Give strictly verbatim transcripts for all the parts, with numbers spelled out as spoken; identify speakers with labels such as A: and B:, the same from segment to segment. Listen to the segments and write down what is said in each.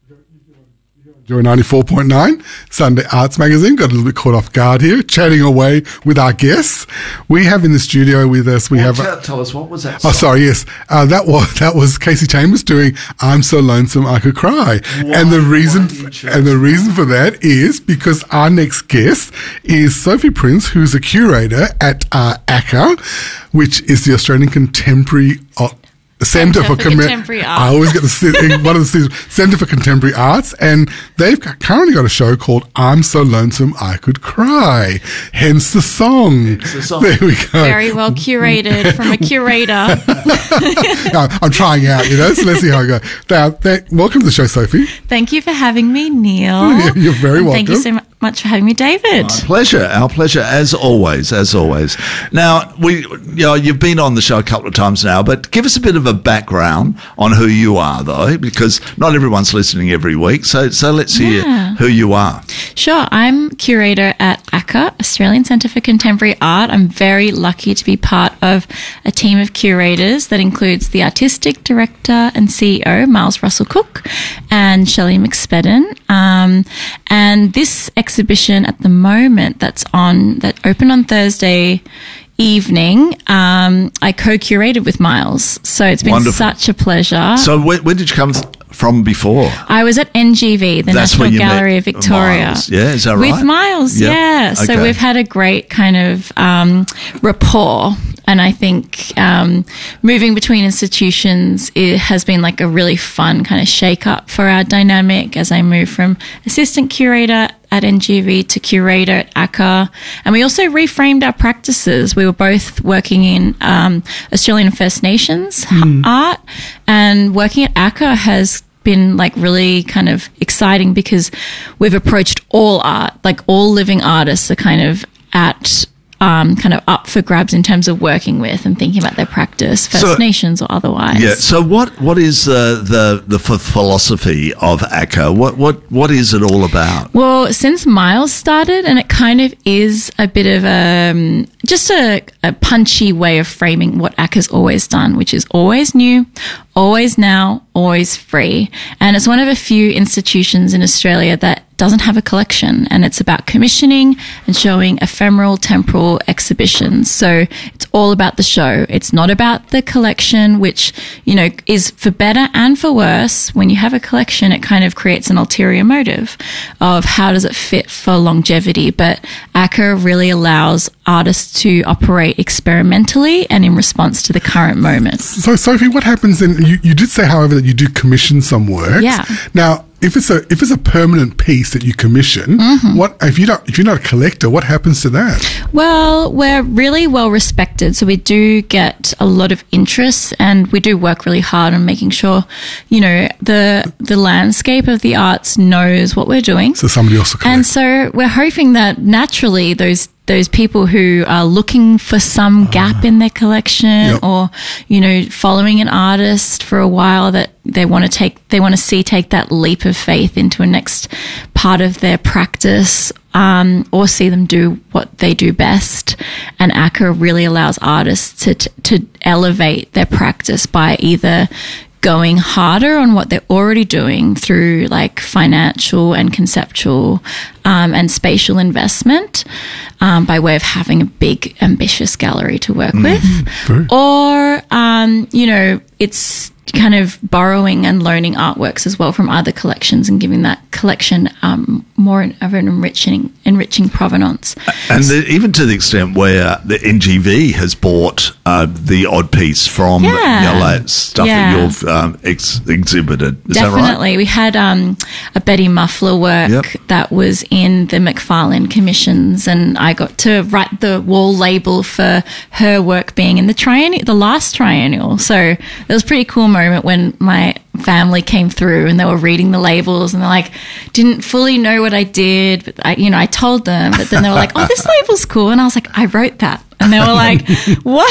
A: Joy ninety-four point nine, Sunday Arts Magazine. Got a little bit caught off guard here, chatting away with our guests. We have in the studio with us, we
B: well,
A: have...
B: Tell, tell us, what was that
A: Oh,
B: song?
A: sorry, yes. Uh, that was that was Casey Chambers doing I'm So Lonesome I Could Cry.
B: Why,
A: and the reason
B: why
A: f- and the reason for that is because our next guest is Sophie Prince, who's a curator at uh, A C A, which is the Australian Contemporary uh, Centre for,
C: for
A: Comm-
C: Contemporary Art.
A: I always get the one of the Centre for Contemporary Arts, and they've got, currently got a show called "I'm So Lonesome I Could Cry." Hence the song.
B: Hence the song.
A: There we go.
C: Very well curated from a curator.
A: No, I'm trying out, you know. So let's see how I go. Now, th- welcome to the show, Sophie.
C: Thank you for having me, Neil.
A: You're very
C: And
A: welcome.
C: Thank you so mu- much for having me, David.
B: Our pleasure, our pleasure, as always, as always. Now, we, you know, you've been on the show a couple of times now, but give us a bit of a background on who you are, though, because not everyone's listening every week. So, so let's hear
C: Yeah.
B: who you are.
C: Sure. I'm curator at A C A, Australian Centre for Contemporary Art. I'm very lucky to be part of a team of curators that includes the artistic director and C E O, Miles Russell Cook, and Shelley McSpadden. Um, and this exhibition at the moment that's on, that opened on Thursday evening, um, I co-curated with Miles. So it's been
B: Wonderful.
C: such a pleasure.
B: So, where, where did you come th- from before?
C: I was at N G V, the
B: That's
C: National
B: where you
C: Gallery
B: met
C: of Victoria.
B: Miles. Yeah, is that right?
C: With Miles,
B: Yep.
C: yeah. So
B: Okay.
C: we've had a great kind of um, rapport. And I think um, moving between institutions, it has been like a really fun kind of shake up for our dynamic as I move from assistant curator at N G V to curator at A C A. And we also reframed our practices. We were both working in um, Australian First Nations
B: Hmm.
C: art, and working at A C A has been like really kind of exciting because we've approached all art, like all living artists are kind of at um, kind of up for grabs in terms of working with and thinking about their practice, First
B: So-
C: Nations or otherwise.
B: Yeah. So, what what is uh, the the ph- philosophy of A C A? What what what is it all about?
C: Well, since Miles started, and it kind of is a bit of a um, just a, a punchy way of framing what A C A's always done, which is always new, always now, always free. And it's one of a few institutions in Australia that doesn't have a collection, and it's about commissioning and showing ephemeral temporal exhibitions. So it's all about the show. It's not about the collection, which, you know, is for better and for worse. When you have a collection, it kind of creates an ulterior motive of how does it fit for longevity. But A C A really allows artists to operate experimentally and in response to the current moment.
A: So, Sophie, what happens then? You, you did say, however, that you do commission some work.
C: Yeah.
A: Now, if it's a if it's a permanent piece that you commission,
C: Mm-hmm.
A: what if you don't if you're not a collector, what happens to that?
C: Well, we're really well respected, so we do get a lot of interest, and we do work really hard on making sure, you know, the the landscape of the arts knows what we're doing.
A: So somebody else will collect.
C: And so we're hoping that naturally those those people who are looking for some gap in their collection
A: Yep.
C: or, you know, following an artist for a while that they want to take, they want to see take that leap of faith into a next part of their practice, um, or see them do what they do best. And A C A really allows artists to, to elevate their practice by either going harder on what they're already doing through like financial and conceptual um, and spatial investment um, by way of having a big ambitious gallery to work with,
A: Very-
C: or um, you know, it's kind of borrowing and loaning artworks as well from other collections and giving that collection um, more of an enriching enriching provenance.
B: And the, even to the extent where the N G V has bought uh, the odd piece from
C: Yeah.
B: you know, like stuff
C: Yeah.
B: that you've um, ex- exhibited. Is that right?
C: Definitely. We had um, a Betty Muffler work
B: Yep.
C: that was in the McFarlane commissions, and I got to write the wall label for her work being in the triennial, the last triennial. So it was a pretty cool moment when my family came through and they were reading the labels and they're like, didn't fully know what I did, but I, you know, I told them, but then they were like, oh, this label's cool. And I was like, I wrote that. And they were like, what?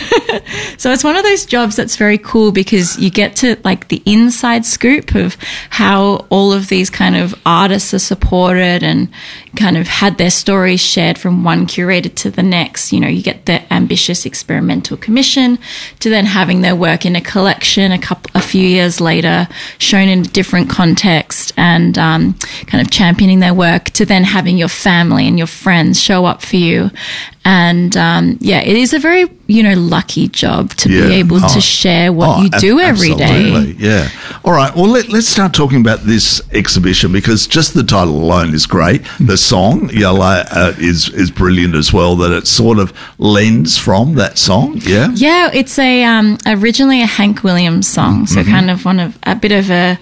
C: So it's one of those jobs that's very cool because you get to like the inside scoop of how all of these kind of artists are supported and kind of had their stories shared from one curator to the next. You know, you get the ambitious experimental commission to then having their work in a collection a couple, a few years later, shown in a different context and um, kind of championing their work to then having your family and your friends show up for you. And um, yeah, it is a very, you know, lucky job to
B: Yeah.
C: be able
B: Oh.
C: to share what
B: Oh,
C: you do
B: ab-
C: every day.
B: absolutely, yeah. All right. Well, let, let's start talking about this exhibition because just the title alone is great. The song "Yellow" uh, is is brilliant as well. That it sort of lends from that song. Yeah.
C: Yeah, it's a um, originally a Hank Williams song, so kind of one of a bit of a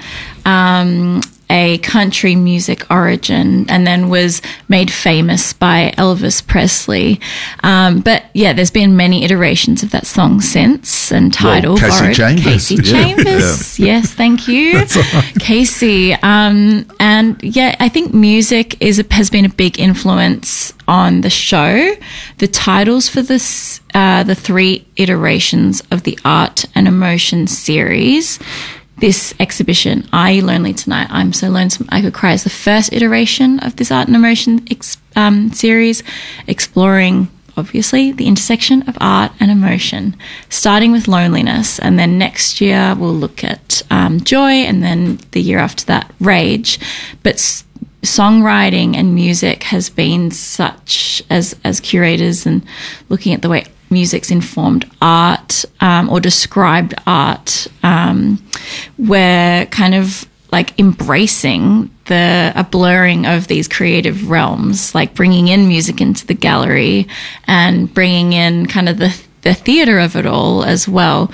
C: um, a country music origin, and then was made famous by Elvis Presley. Um, but yeah, there's been many iterations of that song since, and title
B: Casey
C: borrowed
B: Chambers.
C: Casey
B: Yeah,
C: Chambers. Yes, thank you, Casey. Um, and yeah, I think music is a, has been a big influence on the show. The titles for this, uh, the three iterations of the Art and Emotion series. This exhibition, Are You Lonely Tonight? I'm So Lonesome I Could Cry, is the first iteration of this Art and Emotion ex- um, series, exploring, obviously, the intersection of art and emotion, starting with loneliness. And then next year, we'll look at um, joy, and then the year after that, rage. But s- songwriting and music has been such, as, as curators and looking at the way music's informed art um, or described art, um, we're kind of like embracing the a blurring of these creative realms, like bringing in music into the gallery and bringing in kind of the the theatre of it all as well.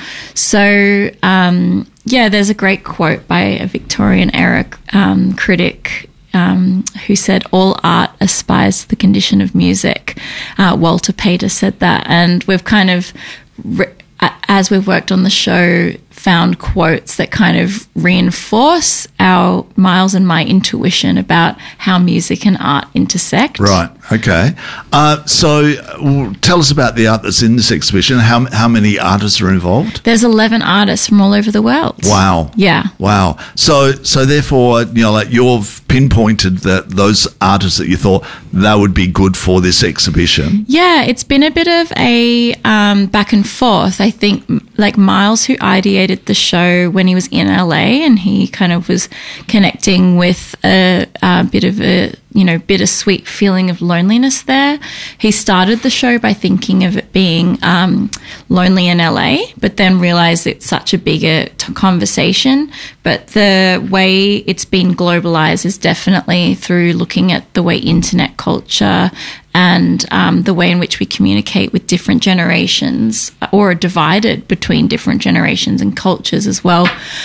C: So um, yeah, there's a great quote by a Victorian era um, critic Um, who said, all art aspires to the condition of music. Uh, Walter Pater said that. And we've kind of, re- as we've worked on the show, found quotes that kind of reinforce our, Miles and my intuition about how music and art intersect.
B: Right. Okay. Uh, so, uh, tell us about the art that's in this exhibition. How how many artists are involved?
C: There's eleven artists from all over the world.
B: Wow.
C: Yeah.
B: Wow. So, so therefore, you know, like you've pinpointed that those artists that you thought that would be good for this exhibition.
C: Yeah, it's been a bit of a um, back and forth. I think, like Miles, who ideated the show when he was in L A, and he kind of was connecting with a, a bit of a, you know, bittersweet feeling of loneliness there. He started the show by thinking of it being um, lonely in L A, but then realized it's such a bigger t- conversation. But the way it's been globalized is definitely through looking at the way internet culture and um, the way in which we communicate with different generations, or are divided between different generations and cultures as well,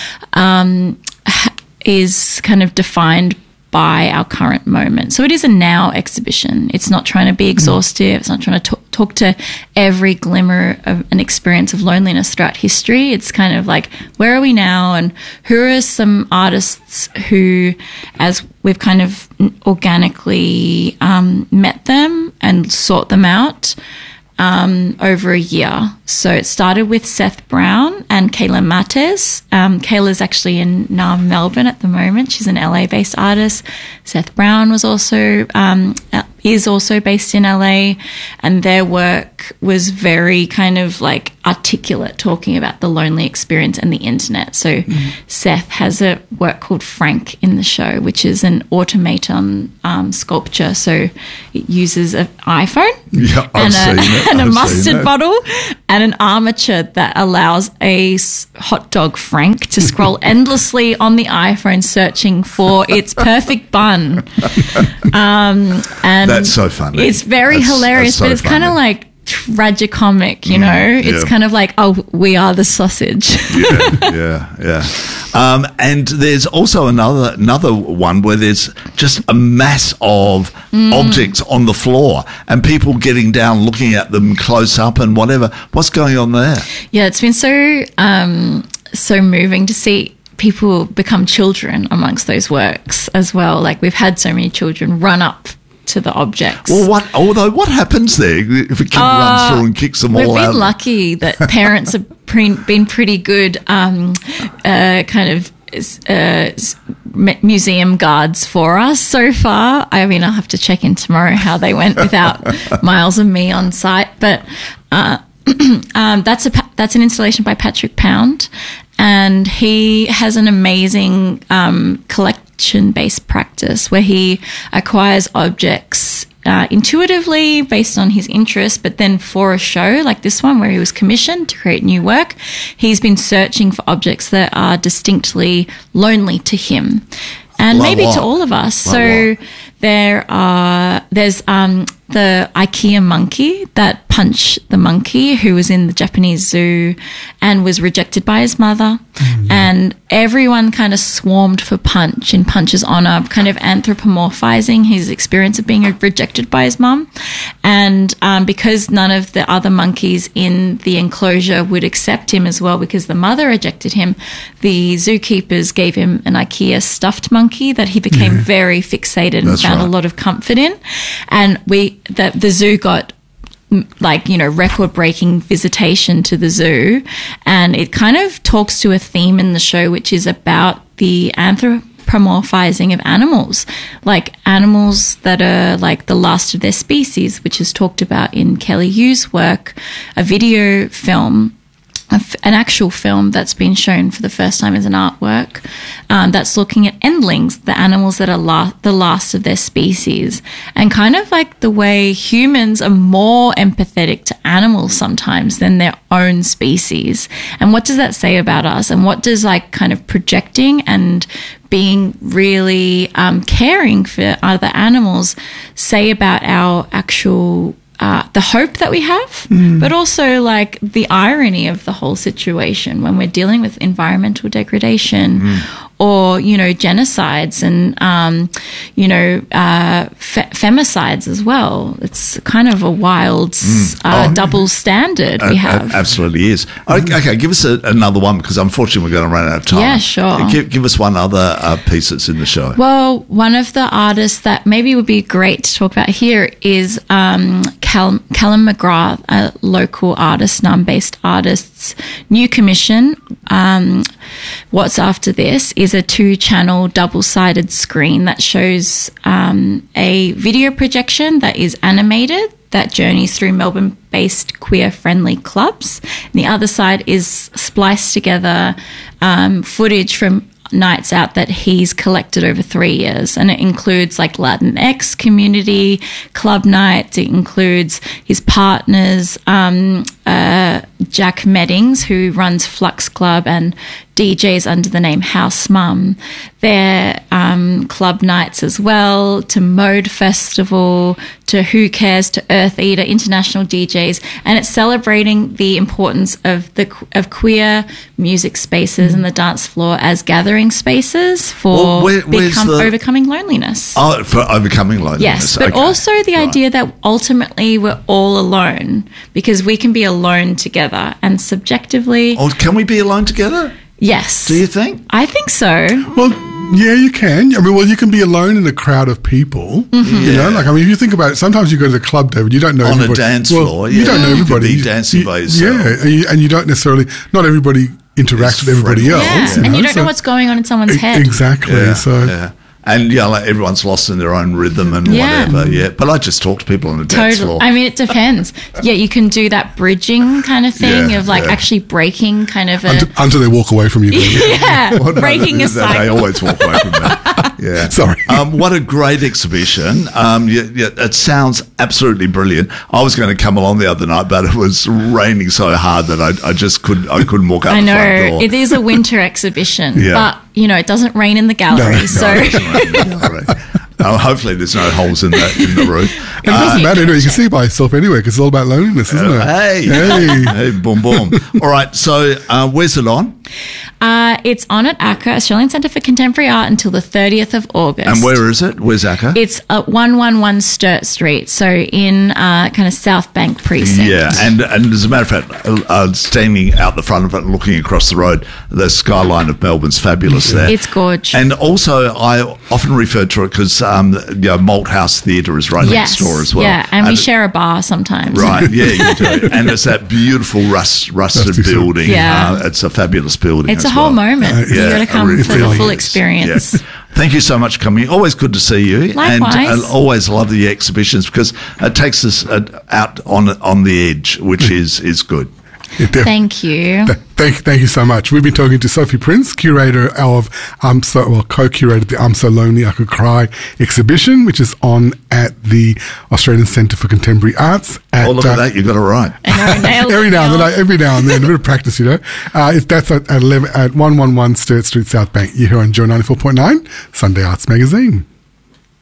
C: um, is kind of defined by our current moment. So it is a now exhibition. It's not trying to be exhaustive. It's not trying to talk, talk to every glimmer of an experience of loneliness throughout history. It's kind of like, where are we now, and who are some artists who, as we've kind of organically um, met them and sought them out um, over a year. So it started with Seth Brown and Kayla Mates. Um, Kayla's actually in now Melbourne at the moment. She's an L A-based artist. Seth Brown was also um, is also based in L A, and their work was very kind of like articulate, talking about the lonely experience and the internet. So mm. Seth has a work called Frank in the show, which is an automaton um, sculpture. So it uses an iPhone
B: Yeah, I've
C: and
B: seen
C: a,
B: it.
C: and a
B: I've seen
C: mustard
B: that.
C: bottle and an armature that allows a s- hot dog Frank to scroll endlessly on the iPhone searching for its perfect bun. Um, and
B: That's so funny.
C: It's very
B: That's-
C: hilarious,
B: that's so
C: but it's kind of
B: funny.
C: like tragicomic, you know? It's
B: yeah.
C: kind of like, oh, we are the sausage.
B: yeah, yeah, yeah. Um, and there's also another another one where there's just a mass of
C: Mm.
B: objects on the floor and people getting down, looking at them close up and whatever. What's going on there?
C: Yeah, it's been so um, so moving to see people become children amongst those works as well. Like, we've had so many children run up to the objects.
B: Well, what? Although, what happens there if a kid
C: Uh,
B: runs through and kicks them
C: We've
B: all
C: been
B: out?
C: lucky that parents have pre- been pretty good, um, uh, kind of uh, s- m- museum guards for us so far. I mean, I'll have to check in tomorrow how they went without Miles and me on site, but uh, um, that's a pa- that's an installation by Patrick Pound, and he has an amazing um, collection-based practice where he acquires objects Uh, intuitively based on his interest, but then for a show like this one where he was commissioned to create new work, he's been searching for objects that are distinctly lonely to him and
B: Like
C: maybe
B: what?
C: to all of us.
B: Like
C: so
B: what?
C: there are there's um, the IKEA monkey, that Punch the monkey, who was in the Japanese zoo and was rejected by his mother. Mm. And everyone kind of swarmed for Punch in Punch's honor, kind of anthropomorphizing his experience of being rejected by his mum. And um, because none of the other monkeys in the enclosure would accept him as well because the mother rejected him, the zookeepers gave him an IKEA stuffed monkey that he became
A: Yeah.
C: very fixated and
B: That's
C: found
B: right.
C: a lot of comfort in. And we the, the zoo got m- like, you know, record-breaking visitation to the zoo, and it kind of talks to a theme in the show which is about the anthropomorphizing of animals, like animals that are like the last of their species, which is talked about in Kelly Yu's work, a video film, a f- an actual film that's been shown for the first time as an artwork, um, that's looking at endlings, the animals that are la- the last of their species, and kind of like the way humans are more empathetic to animals sometimes than their own species. And what does that say about us? And what does like kind of projecting and being really um, caring for other animals say about our actual Uh, the hope that we have, mm. but also like the irony of the whole situation when we're dealing with environmental degradation mm. or, you know, genocides and, um, you know, uh, fe- femicides as well. It's kind of a wild mm. uh,
B: oh,
C: double standard
B: uh,
C: we have.
B: Uh, absolutely is. Okay, okay, give us a, another one because unfortunately we're going to run out of time.
C: Yeah, sure.
B: Give, give us one other uh, piece that's in the show.
C: Well, one of the artists that maybe would be great to talk about here is um, Cal- Callum McGrath, a local artist, Naarm-based artist's new commission. Um, What's After This is a two-channel double-sided screen that shows um, a video projection that is animated that journeys through Melbourne-based queer-friendly clubs. And the other side is spliced together um, footage from nights out that he's collected over three years. And it includes like Latinx community club nights. It includes his partners, um, uh, Jack Meddings, who runs Flux Club and D Js under the name House Mum. Their um, club nights as well, to Mode Festival, to Who Cares, to Earth Eater, international D Js. And it's celebrating the importance of the of queer music spaces mm. and the dance floor as gathering spaces for
B: Well, where- where's
C: become,
B: the-
C: overcoming loneliness.
B: Oh, for overcoming loneliness.
C: Yes, but
B: Okay.
C: also the
B: Right.
C: idea that ultimately we're all alone because we can be alone together and subjectively,
B: Oh, can we be alone together?
C: yes.
B: Do you think?
C: I think so.
A: Well, yeah, you can. I mean, well, you can be alone in a crowd of people.
C: Mm-hmm.
A: You know,
B: Yeah.
A: like, I mean, if you think about it, sometimes you go to the club, David, you don't know
B: On a
A: everybody.
B: dance
A: well,
B: floor,
A: You
B: yeah.
A: don't know
B: You could
A: everybody.
B: be
A: You-
B: dancing
A: you-
B: by yourself.
A: Yeah, and you, and you don't necessarily, not everybody interacts
B: It's
A: with everybody
B: friendly.
A: else.
C: Yeah, and you
A: know,
C: don't know
A: so-
C: what's going on in someone's
A: E-
C: head.
A: Exactly.
B: Yeah,
A: so,
B: yeah. And yeah, like everyone's lost in their own rhythm and
C: Yeah.
B: whatever. Yeah, but I just talk to people on the dance
C: Totally.
B: floor.
C: I mean, it depends. Yeah, you can do that bridging kind of thing
B: Yeah,
C: of like
B: yeah.
C: actually breaking kind of a
A: until, until they walk away from you. David.
C: yeah,
B: Well, no,
C: breaking a
B: that- that They
C: cycle.
B: always walk away from that. Yeah.
A: Sorry.
B: Um, what a great exhibition. Um, yeah, yeah, it sounds absolutely brilliant. I was going to come along the other night, but it was raining so hard that I, I just couldn't. I couldn't walk out
C: I
B: the front
C: know
B: door.
C: it is a winter exhibition,
B: Yeah.
C: but you know it doesn't rain in the gallery,
A: No,
C: so
B: Uh, hopefully, there's no holes in the in the roof.
A: And it doesn't matter anyway. You can see it by yourself anyway because it's all about loneliness, isn't it?
B: Hey,
A: Hey.
B: hey, boom, boom. All right, so uh, where's it on?
C: Uh, it's on at A C C A, Australian Centre for Contemporary Art, until the thirtieth of August.
B: And where is it? Where's A C C A?
C: It's at one eleven Sturt Street, so in uh, kind of South Bank precinct.
B: Yeah, and, and as a matter of fact, uh, standing out the front of it and looking across the road, the skyline of Melbourne's fabulous there.
C: It's gorgeous.
B: And also, I often refer to it because um, you know, Malthouse Theatre is right
C: yes,
B: next door as well.
C: Yeah, and, and we share a bar sometimes.
B: Right, yeah, you do. And it's that beautiful rust, rusted
A: Rusty
B: building.
C: Yeah.
B: Uh, it's a fabulous building.
C: It's
B: as
C: a whole
B: well.
C: moment.
A: Uh,
C: You've
B: yeah,
C: got to come
B: it
C: for the
A: really
C: full
A: is.
C: experience.
B: Yeah. Thank you so much for coming. Always good to see you.
C: Likewise.
B: And I always love the exhibitions because it takes us uh, out on on the edge, which is, is good.
A: Yeah, def-
C: Thank you.
A: th- Thank, thank you so much. We've been talking to Sophie Prince, curator of I'm So well, co-curator the I'm So Lonely I Could Cry exhibition, which is on at the Australian Centre for Contemporary Arts. At,
B: Oh, look
A: uh,
B: at that! You got it right.
C: I know, nailed it,
A: every now and then,
C: nailed
A: I- every now and then, a bit of practice, you know. Uh, if that's at, at, eleven, at one eleven Sturt Street, South Bank. You're here on Joy ninety-four point nine, Sunday Arts Magazine.